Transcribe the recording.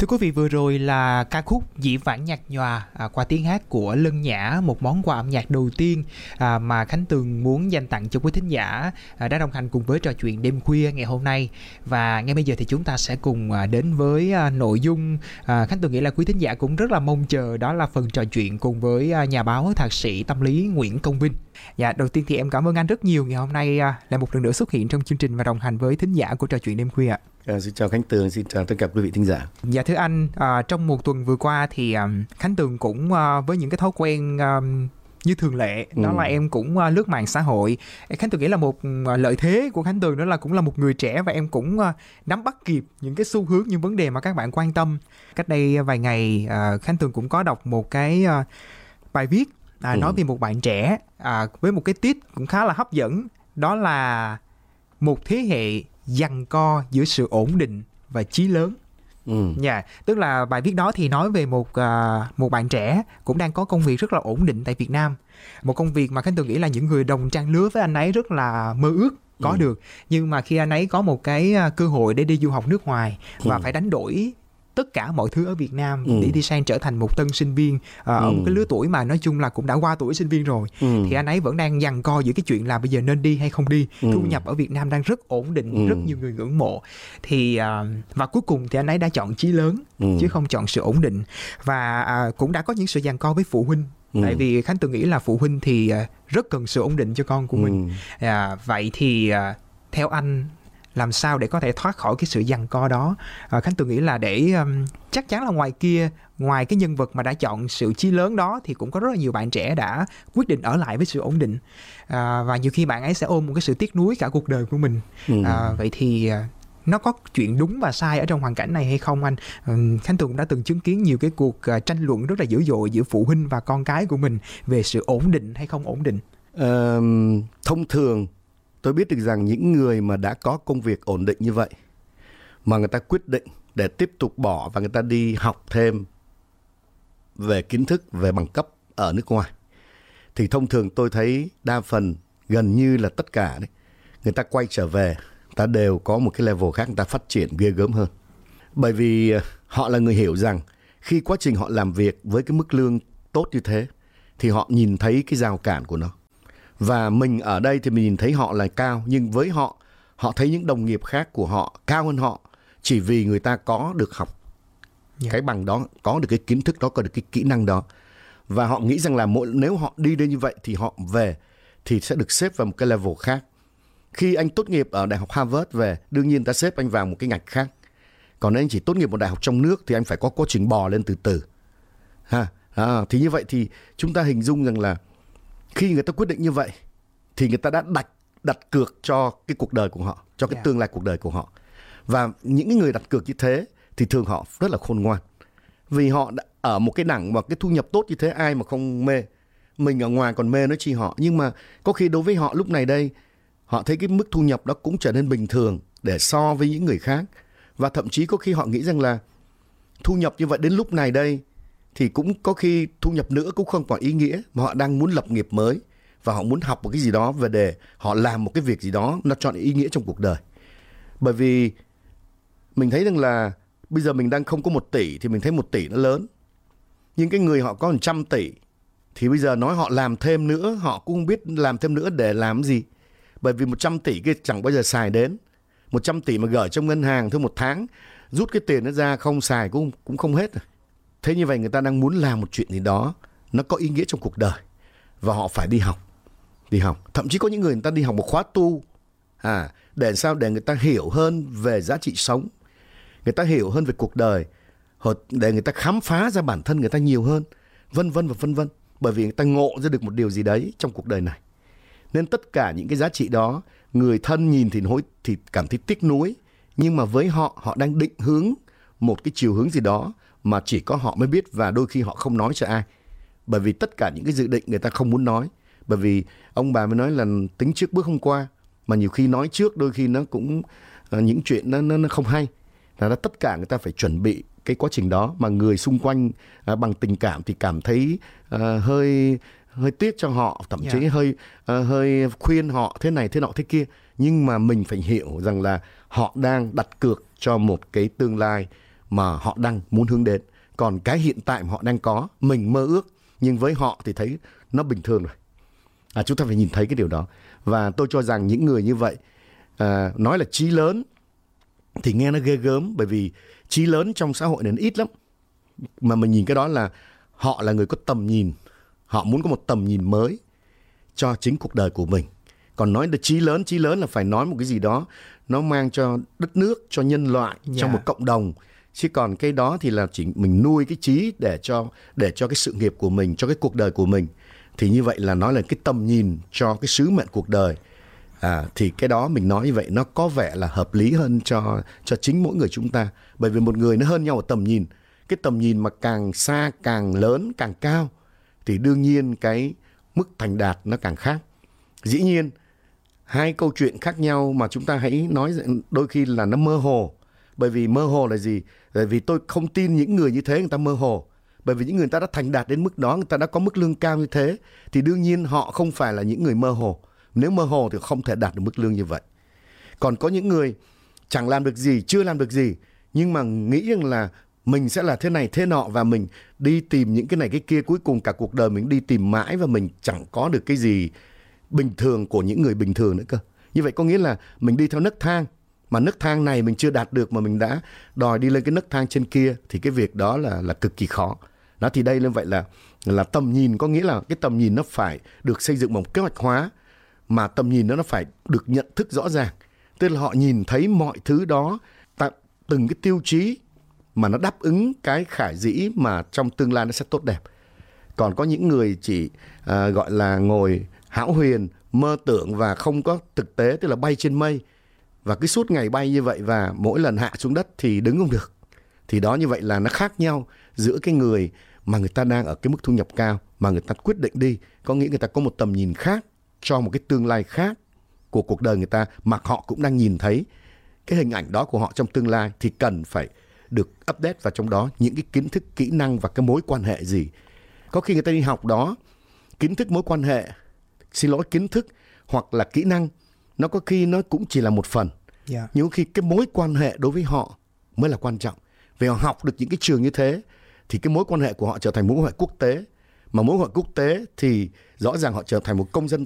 Thưa quý vị, vừa rồi là ca khúc Dĩ Vãng Nhạt Nhòa qua tiếng hát của Lân Nhã, một món quà âm nhạc đầu tiên mà Khánh Tường muốn dành tặng cho quý thính giả đã đồng hành cùng với trò chuyện đêm khuya ngày hôm nay. Và ngay bây giờ thì chúng ta sẽ cùng đến với nội dung Khánh Tường nghĩ là quý thính giả cũng rất là mong chờ, đó là phần trò chuyện cùng với nhà báo thạc sĩ tâm lý Nguyễn Công Vinh. Dạ, đầu tiên thì em cảm ơn anh rất nhiều ngày hôm nay lại một lần nữa xuất hiện trong chương trình và đồng hành với thính giả của trò chuyện đêm khuya. Xin chào Khánh Tường, xin chào tất cả quý vị thính giả. Dạ thưa anh, trong một tuần vừa qua thì Khánh Tường cũng với những cái thói quen như thường lệ, đó là em cũng lướt mạng xã hội. Khánh Tường nghĩ là một lợi thế của Khánh Tường đó là cũng là một người trẻ, và em cũng nắm bắt kịp những cái xu hướng, những vấn đề mà các bạn quan tâm. Cách đây vài ngày Khánh Tường cũng có đọc một cái bài viết nói về một bạn trẻ với một cái tít cũng khá là hấp dẫn, đó là một thế hệ giằng co giữa sự ổn định và chí lớn. Tức là bài viết đó thì nói về một bạn trẻ cũng đang có công việc rất là ổn định tại Việt Nam, một công việc mà Khánh Tường nghĩ là những người đồng trang lứa với anh ấy rất là mơ ước có được. Nhưng mà khi anh ấy có một cái cơ hội để đi du học nước ngoài và phải đánh đổi tất cả mọi thứ ở Việt Nam để đi sang trở thành một tân sinh viên ở một cái lứa tuổi mà nói chung là cũng đã qua tuổi sinh viên rồi, thì anh ấy vẫn đang giằng co giữa cái chuyện là bây giờ nên đi hay không đi. Thu nhập ở Việt Nam đang rất ổn định, rất nhiều người ngưỡng mộ, thì và cuối cùng thì anh ấy đã chọn chí lớn chứ không chọn sự ổn định. Và cũng đã có những sự giằng co với phụ huynh, tại vì Khánh Tường nghĩ là phụ huynh thì rất cần sự ổn định cho con của mình. Vậy thì theo anh, làm sao để có thể thoát khỏi cái sự giằng co đó? Khánh Tường nghĩ là để chắc chắn là ngoài kia, ngoài cái nhân vật mà đã chọn sự chí lớn đó, thì cũng có rất là nhiều bạn trẻ đã quyết định ở lại với sự ổn định, và nhiều khi bạn ấy sẽ ôm một cái sự tiếc nuối cả cuộc đời của mình. Vậy thì nó có chuyện đúng và sai ở trong hoàn cảnh này hay không anh? Khánh Tường cũng đã từng chứng kiến nhiều cái cuộc tranh luận rất là dữ dội giữa phụ huynh và con cái của mình về sự ổn định hay không ổn định. Thông thường tôi biết được rằng những người mà đã có công việc ổn định như vậy mà người ta quyết định để tiếp tục bỏ và người ta đi học thêm về kiến thức, về bằng cấp ở nước ngoài, thì thông thường tôi thấy đa phần, gần như là tất cả đấy, người ta quay trở về, người ta đều có một cái level khác, người ta phát triển ghê gớm hơn. Bởi vì họ là người hiểu rằng khi quá trình họ làm việc với cái mức lương tốt như thế thì họ nhìn thấy cái rào cản của nó. Và mình ở đây thì mình nhìn thấy họ là cao, nhưng với họ, họ thấy những đồng nghiệp khác của họ cao hơn họ chỉ vì người ta có được học cái bằng đó, có được cái kiến thức đó, có được cái kỹ năng đó. Và họ nghĩ rằng là nếu họ đi đến như vậy thì họ về thì sẽ được xếp vào một cái level khác. Khi anh tốt nghiệp ở Đại học Harvard về, đương nhiên ta xếp anh vào một cái ngạch khác. Còn nếu anh chỉ tốt nghiệp một đại học trong nước thì anh phải có quá trình bò lên từ từ. Thì như vậy thì chúng ta hình dung rằng là khi người ta quyết định như vậy thì người ta đã đặt cược cho cái cuộc đời của họ, cho cái tương lai cuộc đời của họ. Và những người đặt cược như thế thì thường họ rất là khôn ngoan. Vì họ đã ở một cái đẳng và cái thu nhập tốt như thế, ai mà không mê. Mình ở ngoài còn mê nói chi họ. Nhưng mà có khi đối với họ lúc này đây, họ thấy cái mức thu nhập đó cũng trở nên bình thường để so với những người khác. Và thậm chí có khi họ nghĩ rằng là thu nhập như vậy đến lúc này đây thì cũng có khi thu nhập nữa cũng không còn ý nghĩa, mà họ đang muốn lập nghiệp mới và họ muốn học một cái gì đó về để họ làm một cái việc gì đó nó chọn ý nghĩa trong cuộc đời. Bởi vì mình thấy rằng là bây giờ mình đang không có 1 tỷ thì mình thấy 1 tỷ nó lớn, nhưng cái người họ có 100 tỷ thì bây giờ nói họ làm thêm nữa, họ cũng không biết làm thêm nữa để làm gì. Bởi vì 100 tỷ kia chẳng bao giờ xài đến. 100 tỷ mà gửi trong ngân hàng thôi, 1 tháng rút cái tiền nó ra không xài cũng không hết. Thế như vậy người ta đang muốn làm một chuyện gì đó nó có ý nghĩa trong cuộc đời, và họ phải đi học. Thậm chí có những người ta đi học một khóa tu để sao? Để người ta hiểu hơn về giá trị sống, người ta hiểu hơn về cuộc đời, để người ta khám phá ra bản thân người ta nhiều hơn, vân vân. Bởi vì người ta ngộ ra được một điều gì đấy trong cuộc đời này. Nên tất cả những cái giá trị đó, người thân nhìn thì cảm thấy tiếc nuối, nhưng mà với họ đang định hướng một cái chiều hướng gì đó mà chỉ có họ mới biết, và đôi khi họ không nói cho ai. Bởi vì tất cả những cái dự định người ta không muốn nói. Bởi vì ông bà mới nói là tính trước bước không qua, mà nhiều khi nói trước đôi khi nó cũng những chuyện nó không hay. Là tất cả người ta phải chuẩn bị cái quá trình đó, mà người xung quanh bằng tình cảm thì cảm thấy hơi tiếc cho họ, thậm chí hơi khuyên họ thế này thế nọ thế kia. Nhưng mà mình phải hiểu rằng là họ đang đặt cược cho một cái tương lai mà họ đang muốn hướng đến. Còn cái hiện tại mà họ đang có, mình mơ ước, nhưng với họ thì thấy nó bình thường rồi. Chúng ta phải nhìn thấy cái điều đó. Và tôi cho rằng những người như vậy, nói là chí lớn thì nghe nó ghê gớm, bởi vì chí lớn trong xã hội này nó ít lắm. Mà mình nhìn cái đó là họ là người có tầm nhìn, họ muốn có một tầm nhìn mới cho chính cuộc đời của mình. Còn nói là chí lớn là phải nói một cái gì đó nó mang cho đất nước, cho nhân loại, cho một cộng đồng. Chứ còn cái đó thì là chỉ mình nuôi cái chí để cho cái sự nghiệp của mình, cho cái cuộc đời của mình. Thì như vậy là nói là cái tầm nhìn cho cái sứ mệnh cuộc đời. Thì cái đó mình nói như vậy nó có vẻ là hợp lý hơn cho chính mỗi người chúng ta. Bởi vì một người nó hơn nhau ở tầm nhìn. Cái tầm nhìn mà càng xa, càng lớn, càng cao thì đương nhiên cái mức thành đạt nó càng khác. Dĩ nhiên hai câu chuyện khác nhau mà chúng ta hãy nói đôi khi là nó mơ hồ. Bởi vì mơ hồ là gì? Bởi vì tôi không tin những người như thế người ta mơ hồ. Bởi vì những người ta đã thành đạt đến mức đó, người ta đã có mức lương cao như thế, thì đương nhiên họ không phải là những người mơ hồ. Nếu mơ hồ thì không thể đạt được mức lương như vậy. Còn có những người chẳng làm được gì, chưa làm được gì, nhưng mà nghĩ rằng là mình sẽ là thế này thế nọ, và mình đi tìm những cái này cái kia, cuối cùng cả cuộc đời mình đi tìm mãi và mình chẳng có được cái gì bình thường của những người bình thường nữa cơ. Như vậy có nghĩa là mình đi theo nấc thang, mà nấc thang này mình chưa đạt được mà mình đã đòi đi lên cái nấc thang trên kia, thì cái việc đó là cực kỳ khó. Đó, thì đây như vậy là tầm nhìn, có nghĩa là cái tầm nhìn nó phải được xây dựng bằng kế hoạch hóa, mà tầm nhìn nó phải được nhận thức rõ ràng. Tức là họ nhìn thấy mọi thứ đó, từng cái tiêu chí mà nó đáp ứng cái khả dĩ mà trong tương lai nó sẽ tốt đẹp. Còn có những người chỉ gọi là ngồi hão huyền, mơ tưởng và không có thực tế, tức là bay trên mây, và cứ suốt ngày bay như vậy và mỗi lần hạ xuống đất thì đứng không được. Thì đó, như vậy là nó khác nhau giữa cái người mà người ta đang ở cái mức thu nhập cao mà người ta quyết định đi, có nghĩa người ta có một tầm nhìn khác cho một cái tương lai khác của cuộc đời người ta, mà họ cũng đang nhìn thấy cái hình ảnh đó của họ trong tương lai, thì cần phải được update vào trong đó những cái kiến thức, kỹ năng và cái mối quan hệ gì. Có khi người ta đi học đó, kiến thức, mối quan hệ, kiến thức hoặc là kỹ năng, nó có khi nó cũng chỉ là một phần. Nhưng khi cái mối quan hệ đối với họ mới là quan trọng. Vì họ học được những cái trường như thế thì cái mối quan hệ của họ trở thành mối quan hệ quốc tế. Mà mối quan hệ quốc tế thì rõ ràng họ trở thành một công dân